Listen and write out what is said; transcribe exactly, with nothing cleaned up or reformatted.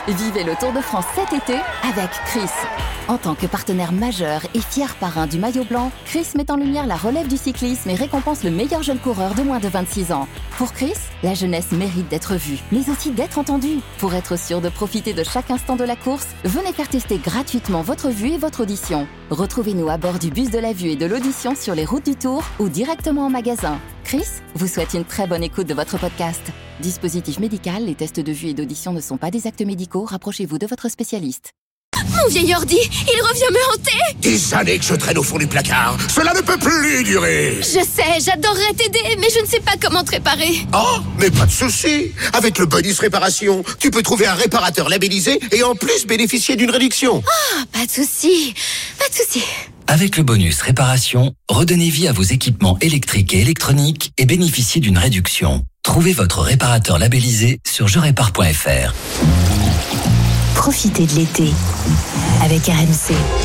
Vivez le Tour de France cet été avec Chris. En tant que partenaire majeur et fier parrain du maillot blanc, Chris met en lumière la relève du cyclisme et récompense le meilleur jeune coureur de moins de vingt-six ans. Pour Chris, la jeunesse mérite d'être vue, mais aussi d'être entendue. Pour être sûr de profiter de chaque instant de la course, venez faire tester gratuitement votre vue et votre audition. Retrouvez-nous à bord du bus de la vue et de l'audition sur les routes du Tour ou directement en magasin. Chris vous souhaite une très bonne écoute de votre podcast. Dispositif médical, les tests de vue et d'audition ne sont pas des actes médicaux. Rapprochez-vous de votre spécialiste. Mon vieil ordi, il revient me hanter. Des années que je traîne au fond du placard. Cela ne peut plus durer. Je sais, j'adorerais t'aider, mais je ne sais pas comment te réparer. Oh, mais pas de souci. Avec le bonus réparation, tu peux trouver un réparateur labellisé et en plus bénéficier d'une réduction. Ah, pas de souci, pas de souci. Avec le bonus réparation, redonnez vie à vos équipements électriques et électroniques et bénéficiez d'une réduction. Trouvez votre réparateur labellisé sur je répare point f r. Profitez de l'été avec R M C.